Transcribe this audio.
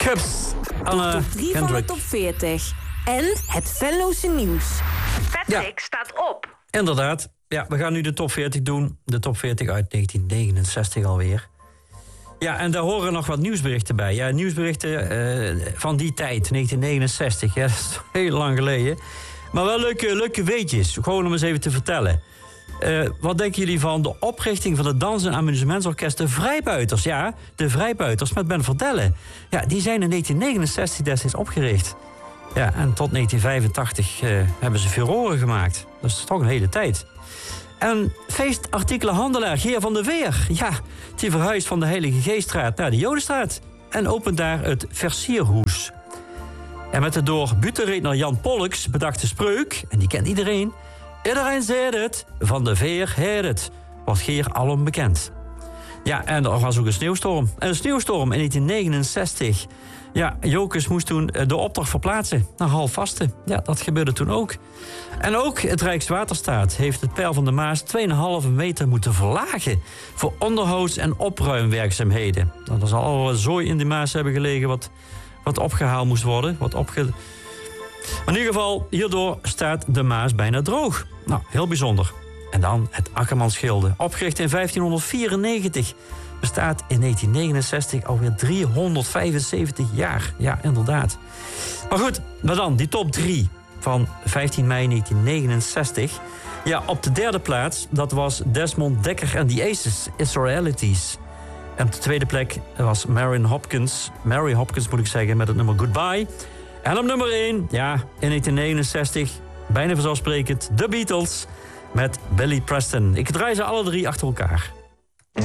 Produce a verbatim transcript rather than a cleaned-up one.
Cups. Anne Top drie van de Kendrick. top veertig. En het Venlose nieuws. Patrick staat op. Inderdaad. Ja, we gaan nu de top veertig doen. De top veertig uit negentien negenenzestig alweer. Ja, en daar horen nog wat nieuwsberichten bij. Ja, nieuwsberichten uh, van die tijd, negentien negenenzestig. Ja, dat is heel lang geleden. Maar wel leuke, leuke weetjes. Gewoon om eens even te vertellen. Uh, wat denken jullie van de oprichting van het dans- en amusementsorkest De Vrijbuiters? Ja, De Vrijbuiters met Ben Verdelle. Ja, die zijn in negentien negenenzestig destijds opgericht. Ja, en tot negentien vijfentachtig uh, hebben ze furoren gemaakt. Dat is toch een hele tijd. En feestartikelenhandelaar Geer van der Veer. Ja, die verhuist van de Heilige Geeststraat naar de Jodenstraat. En opent daar het Versierhoes. En met de door butenredner Jan Polks bedachte spreuk, en die kent iedereen. Iedereen zei het, Van der Veer heet het. Wordt Geer alom bekend. Ja, en er was ook een sneeuwstorm. En een sneeuwstorm in negentien negenenzestig. Ja, Jokers moest toen de opdracht verplaatsen naar Halfvasten. Ja, dat gebeurde toen ook. En ook het Rijkswaterstaat heeft het peil van de Maas twee komma vijf meter moeten verlagen voor onderhouds- en opruimwerkzaamheden. Nou, er zal al wat zooi in de Maas hebben gelegen wat, wat opgehaald moest worden. Wat opge... Maar in ieder geval, hierdoor staat de Maas bijna droog. Nou, heel bijzonder. En dan het Akkermansgilde, opgericht in vijftienhonderdvierennegentig. Bestaat in negentien negenenzestig alweer driehonderdvijfenzeventig jaar. Ja, inderdaad. Maar goed, maar dan die top drie van vijftien mei negentien negenenzestig. Ja, op de derde plaats, dat was Desmond Dekker en The Aces, Israelities. En op de tweede plek was Mary Hopkins, Mary Hopkins moet ik zeggen, met het nummer Goodbye. En op nummer één, ja, in negentien negenenzestig, bijna vanzelfsprekend, The Beatles met Billy Preston. Ik draai ze alle drie achter elkaar.